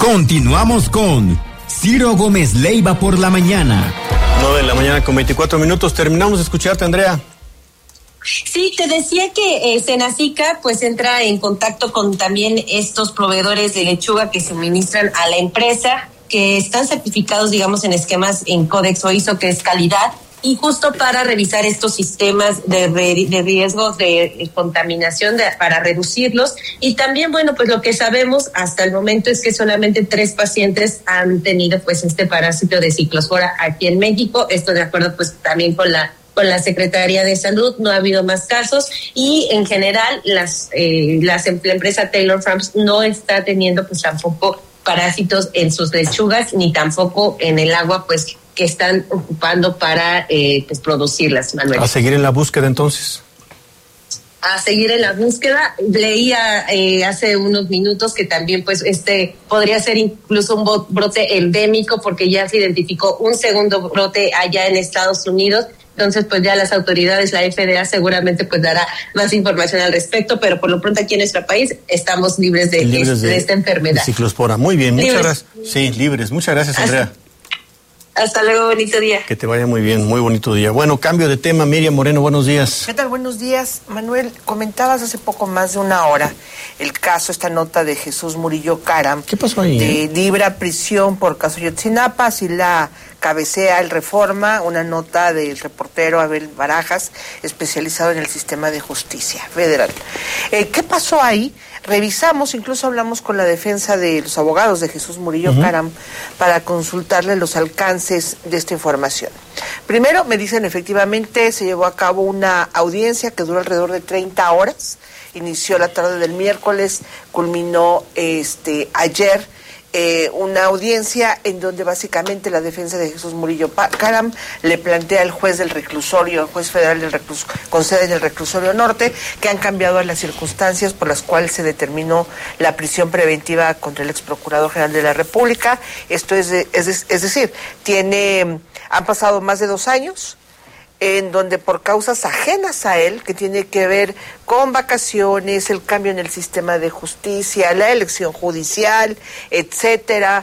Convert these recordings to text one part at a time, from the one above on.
Continuamos con Ciro Gómez Leiva por la mañana. 9 de la mañana con 24 minutos. Terminamos de escucharte, Andrea. Sí, te decía que Senacica pues entra en contacto con también estos proveedores de lechuga que suministran a la empresa, que están certificados, digamos, en esquemas en Codex o ISO, que es calidad, y justo para revisar estos sistemas de riesgos de contaminación para reducirlos. Y también, bueno, pues lo que sabemos hasta el momento es que solamente 3 pacientes han tenido pues este parásito de ciclospora aquí en México. Esto de acuerdo pues también con la Secretaría de Salud. No ha habido más casos y en general la empresa Taylor Farms no está teniendo pues tampoco parásitos en sus lechugas ni tampoco en el agua pues que están ocupando para pues producirlas, Manuel. A seguir en la búsqueda entonces. A seguir en la búsqueda. Leía hace unos minutos que también pues podría ser incluso un brote endémico, porque ya se identificó un segundo brote allá en Estados Unidos. Entonces, pues ya las autoridades, la FDA seguramente pues dará más información al respecto, pero por lo pronto aquí en nuestro país estamos libres de esta enfermedad. De ciclospora. Muy bien, muchas gracias. Sí, libres. Muchas gracias, Andrea. Hasta luego, bonito día. Que te vaya muy bien, muy bonito día. Bueno, cambio de tema. Miriam Moreno, buenos días. ¿Qué tal? Buenos días. Manuel, comentabas hace poco más de una hora el caso, esta nota de Jesús Murillo Caram. ¿Qué pasó ahí? De libra prisión por caso Ayotzinapa, así la cabecea el Reforma, una nota del reportero Abel Barajas, especializado en el sistema de justicia federal. ¿Qué pasó ahí? Revisamos, incluso hablamos con la defensa de los abogados de Jesús Murillo Caram para consultarle los alcances de esta información. Primero, me dicen, efectivamente, se llevó a cabo una audiencia que duró alrededor de 30 horas. Inició la tarde del miércoles, culminó ayer, una audiencia en donde básicamente la defensa de Jesús Murillo Caram le plantea al juez del reclusorio, al juez federal con sede en el reclusorio norte, que han cambiado las circunstancias por las cuales se determinó la prisión preventiva contra el ex procurador general de la República. Esto es decir, han pasado más de 2 años en donde por causas ajenas a él, que tiene que ver con vacaciones, el cambio en el sistema de justicia, la elección judicial, etcétera,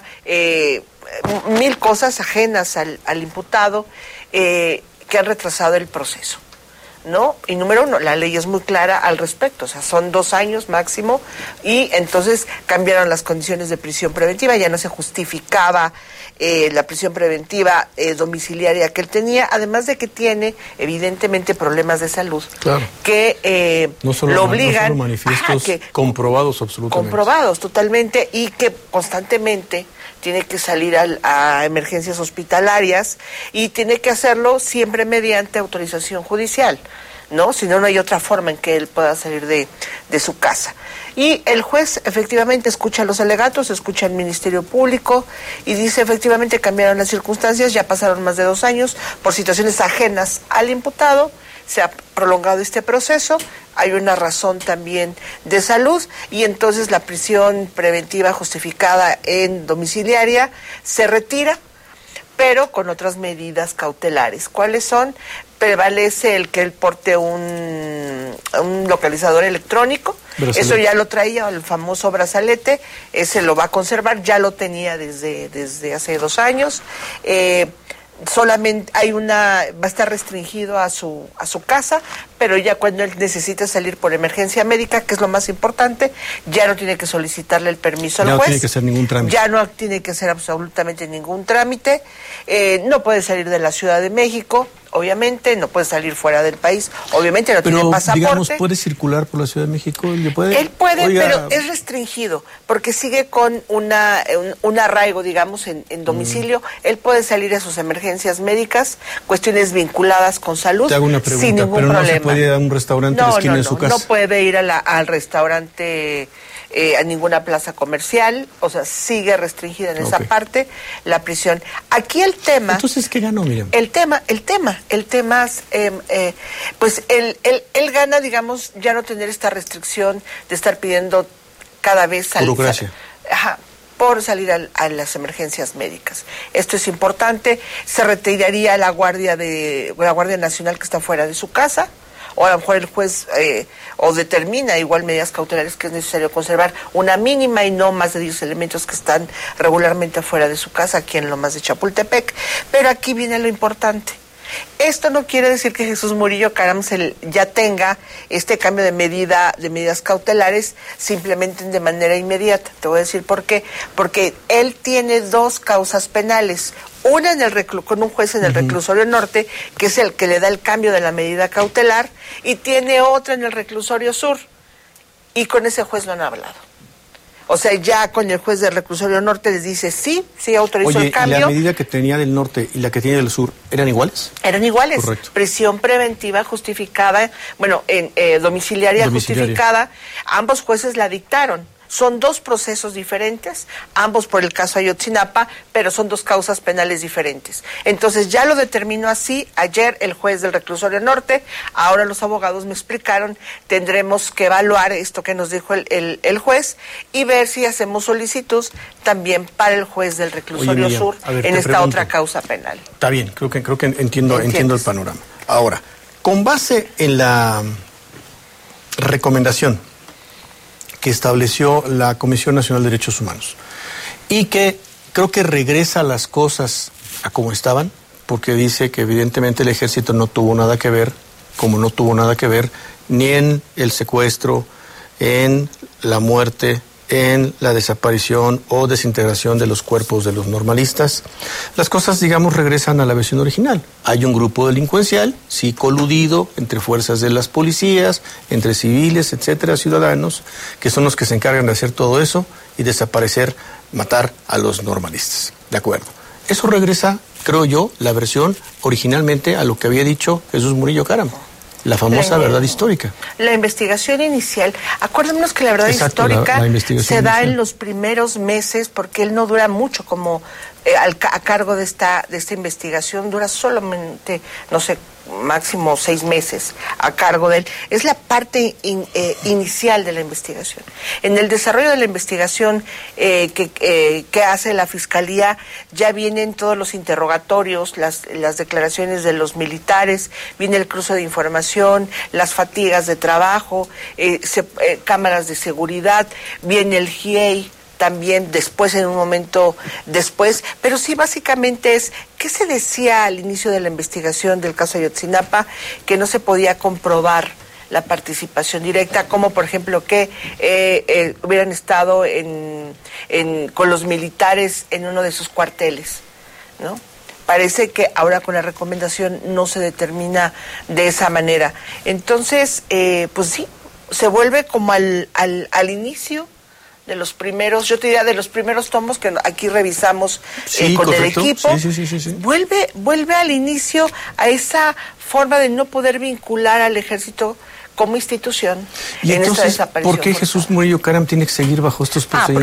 1000 cosas ajenas al imputado que han retrasado el proceso, ¿no? Y número 1, la ley es muy clara al respecto, o sea, son 2 años máximo, y entonces cambiaron las condiciones de prisión preventiva, ya no se justificaba la prisión preventiva domiciliaria que él tenía, además de que tiene evidentemente problemas de salud, claro, que lo obligan, no solo manifiestos comprobados absolutamente. Comprobados totalmente, y que constantemente tiene que salir a emergencias hospitalarias, y tiene que hacerlo siempre mediante autorización judicial, ¿no? Si no, no hay otra forma en que él pueda salir de su casa. Y el juez efectivamente escucha los alegatos, escucha al Ministerio Público y dice, efectivamente cambiaron las circunstancias, ya pasaron más de 2 años por situaciones ajenas al imputado, se ha prolongado este proceso, hay una razón también de salud, y entonces la prisión preventiva justificada en domiciliaria se retira, pero con otras medidas cautelares. ¿Cuáles son? Prevalece el que él porte un localizador electrónico. Eso ya lo traía, el famoso brazalete, ese lo va a conservar, ya lo tenía desde hace 2 años. Solamente va a estar restringido a su casa, pero ya cuando él necesita salir por emergencia médica, que es lo más importante, ya no tiene que solicitarle el permiso al juez. Ya no tiene que hacer ningún trámite. Ya no tiene que hacer absolutamente ningún trámite. No puede salir de la Ciudad de México, obviamente, no puede salir fuera del país, obviamente no tiene pasaporte. Pero, digamos, ¿puede circular por la Ciudad de México? Él puede, pero es restringido, porque sigue con un arraigo, digamos, en domicilio. Él puede salir a sus emergencias médicas, cuestiones vinculadas con salud, te hago una pregunta, sin ningún pero problema. No se puede ir a un restaurante a la esquina de su casa. No puede ir al restaurante, a ninguna plaza comercial, o sea, sigue restringida en esa parte la prisión. Aquí el tema... Entonces, ¿qué ganó, Miriam? El tema es, pues él gana, digamos, ya no tener esta restricción de estar pidiendo cada vez salir. Burocracia. Por salir a las emergencias médicas. Esto es importante. Se retiraría la Guardia Nacional que está fuera de su casa. o a lo mejor el juez o determina igual medidas cautelares que es necesario conservar una mínima y no más de 10 elementos que están regularmente afuera de su casa, aquí en Lomas de Chapultepec. Pero aquí viene lo importante. Esto no quiere decir que Jesús Murillo Caram ya tenga este cambio de medidas cautelares simplemente de manera inmediata. Te voy a decir por qué. Porque él tiene 2 causas penales. Una con un juez en el reclusorio norte, que es el que le da el cambio de la medida cautelar, y tiene otra en el reclusorio sur. Y con ese juez no han hablado. O sea, ya con el juez del reclusorio norte les dice sí autorizó el cambio. ¿Y la medida que tenía del norte y la que tiene del sur eran iguales? Eran iguales. Correcto. Prisión preventiva justificada, domiciliaria justificada. Ambos jueces la dictaron. Son 2 procesos diferentes, ambos por el caso Ayotzinapa, pero son 2 causas penales diferentes. Entonces ya lo determinó así ayer el juez del reclusorio norte. Ahora los abogados me explicaron, tendremos que evaluar esto que nos dijo el juez y ver si hacemos solicitud también para el juez del reclusorio sur en esta otra causa penal. Está bien, creo que entiendo el panorama. Ahora, con base en la recomendación que estableció la Comisión Nacional de Derechos Humanos y que creo que regresa las cosas a como estaban, porque dice que evidentemente el ejército no tuvo nada que ver, como no tuvo nada que ver ni en el secuestro, en la muerte, en la desaparición o desintegración de los cuerpos de los normalistas. Las cosas, digamos, regresan a la versión original. Hay un grupo delincuencial, sí coludido, entre fuerzas de las policías, entre civiles, etcétera, ciudadanos, que son los que se encargan de hacer todo eso y desaparecer, matar a los normalistas. De acuerdo. Eso regresa, creo yo, la versión originalmente a lo que había dicho Jesús Murillo Caram. La famosa verdad histórica. La investigación inicial. Acuérdenos que la verdad histórica se da en los primeros meses, porque él no dura mucho como a cargo de esta investigación, dura solamente, no sé, máximo 6 meses a cargo de él. Es la parte inicial de la investigación. En el desarrollo de la investigación que hace la Fiscalía, ya vienen todos los interrogatorios, las declaraciones de los militares, viene el cruce de información, las fatigas de trabajo, cámaras de seguridad, viene el GIEI, también después, en un momento después, pero sí básicamente es, ¿qué se decía al inicio de la investigación del caso Ayotzinapa? Que no se podía comprobar la participación directa, como por ejemplo que hubieran estado con los militares en uno de sus cuarteles, ¿no? Parece que ahora con la recomendación no se determina de esa manera. Entonces, pues sí, se vuelve como al inicio de los primeros, yo te diría de los primeros tomos que aquí revisamos con correcto. El equipo, sí. Vuelve al inicio a esa forma de no poder vincular al ejército como institución. Y entonces, ¿por qué Jesús Murillo Caram tiene que seguir bajo estos procedimientos?